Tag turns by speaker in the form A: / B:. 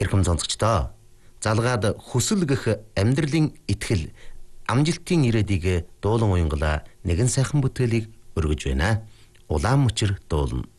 A: Эрхэм сонсогчдоо, залгаад хүсэл гэх амьдралын итгэл, амжилтын ирээдийг дуулан уянгала нэгэн сайхан бүтээлийг өргөж байна. Улаан мөчир дуулна.